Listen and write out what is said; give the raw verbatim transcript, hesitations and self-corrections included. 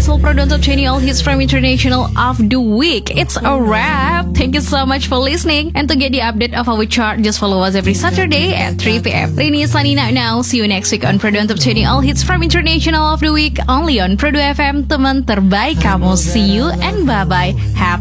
guys, all Pro Top twenty all hits from International of the Week. It's a wrap. Thank you so much for listening. And to get the update of our chart, just follow us every Saturday at three p.m. Rini is signing out now. See you next week on Pro Top twenty all hits from International of the Week, only on Pro F M, teman terbaik kamu. See you and bye-bye. Happy